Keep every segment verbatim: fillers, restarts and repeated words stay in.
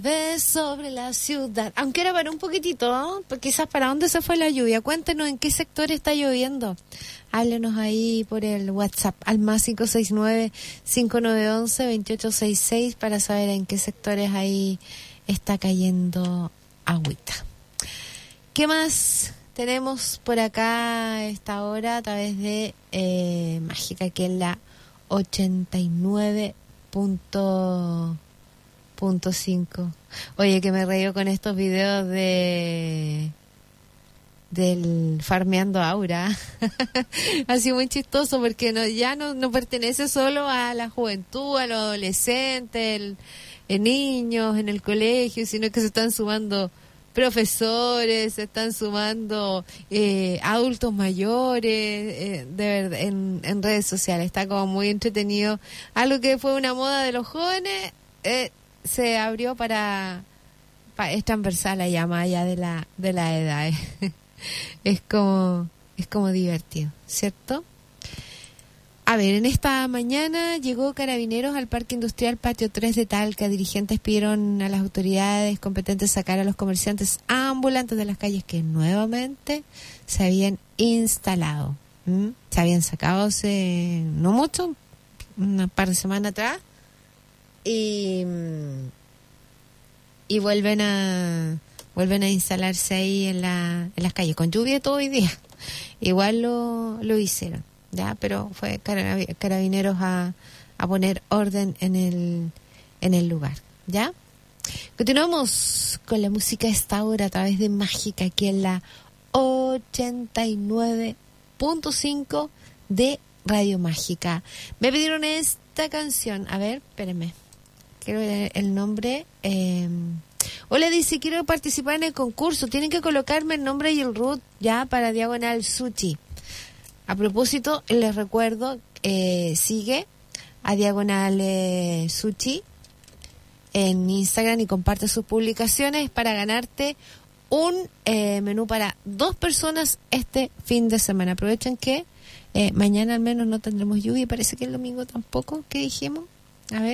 Ves sobre la ciudad, aunque era para un poquitito, ¿no? Pues quizás para dónde se fue la lluvia. Cuéntenos en qué sector está lloviendo. Háblenos ahí por el WhatsApp al más cinco seis nueve, cinco nueve uno uno, dos ocho seis seis para saber en qué sectores ahí está cayendo agüita. ¿Qué más tenemos por acá a esta hora a través de eh, Mágica, que es la ochenta y nueve punto cinco? Oye, que me reío con estos videos de del Farmeando Aura. Ha sido muy chistoso porque no, ya no, no pertenece solo a la juventud, a los adolescentes, el, el niños en el colegio, sino que se están sumando profesores, se están sumando eh, adultos mayores, eh, de verdad, en, en redes sociales. Está como muy entretenido. Algo que fue una moda de los jóvenes, eh, se abrió para, para es transversal allá, más allá de la de la edad. Eh. Es como es como divertido, ¿cierto? A ver, en esta mañana llegó Carabineros al Parque Industrial Patio tres de Talca. Dirigentes pidieron a las autoridades competentes sacar a los comerciantes ambulantes de las calles que nuevamente se habían instalado. ¿Mm? Se habían sacado hace no mucho, una par de semanas atrás, y y vuelven a vuelven a instalarse ahí en la en las calles con lluvia todo hoy día. Igual lo lo hicieron, ya, pero fue Carabineros a a poner orden en el en el lugar, ¿ya? Continuamos con la música a esta hora a través de Mágica, aquí en la ochenta y nueve punto cinco de Radio Mágica. Me pidieron esta canción, a ver, espérenme. Quiero ver el nombre. Eh, hola, dice, quiero participar en el concurso. Tienen que colocarme el nombre y el root ya para Diagonal Sushi. A propósito, les recuerdo, eh, sigue a Diagonal eh, Sushi en Instagram y comparte sus publicaciones para ganarte un eh, menú para dos personas este fin de semana. Aprovechen que eh, mañana al menos no tendremos lluvia y parece que el domingo tampoco. ¿Qué dijimos? A ver.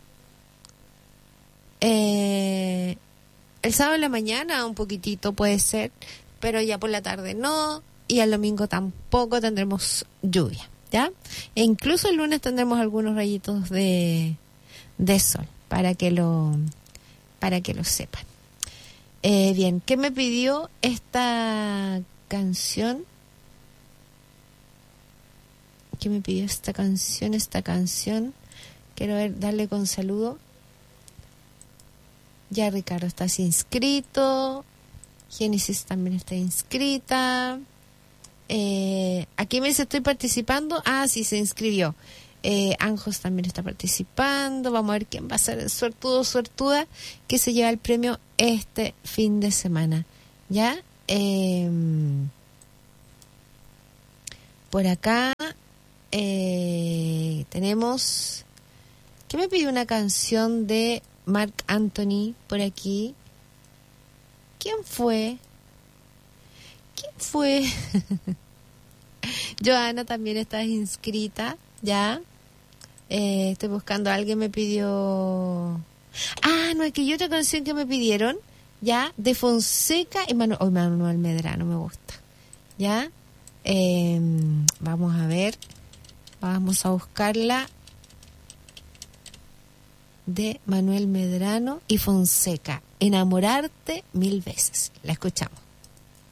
Eh, el sábado en la mañana un poquitito puede ser, pero ya por la tarde no, y el domingo tampoco tendremos lluvia, ¿ya? E incluso el lunes tendremos algunos rayitos de, de sol, para que lo para que lo sepan. Eh, bien, ¿qué me pidió esta canción? ¿Qué me pidió esta canción? Esta canción, quiero ver, darle con saludo. Ya Ricardo estás inscrito, Génesis también está inscrita. Eh, aquí me dice estoy participando. Ah, sí, se inscribió. Eh, Anjos también está participando. Vamos a ver quién va a ser el suertudo o suertuda que se lleva el premio este fin de semana. Ya. Eh, por acá eh, tenemos. ¿Qué me pidió una canción de Marc Anthony por aquí? ¿Quién fue? ¿Quién fue? Joana también está inscrita, ¿ya? Eh, estoy buscando, alguien me pidió... Ah, no, es que hay otra canción que me pidieron, ¿ya? De Fonseca y Manuel... Oh, Manuel Medrano me gusta, ¿ya? Eh, vamos a ver, vamos a buscarla. De Manuel Medrano y Fonseca, Enamorarte mil veces. La escuchamos.